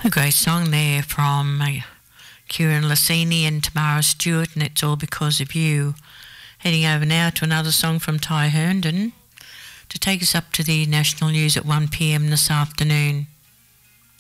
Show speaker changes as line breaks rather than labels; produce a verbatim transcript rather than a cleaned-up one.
A great song there from uh, Kieran Lassini and Tamara Stewart, and It's All Because of You. Heading over now to another song from Ty Herndon to take us up to the national news at one p m this afternoon.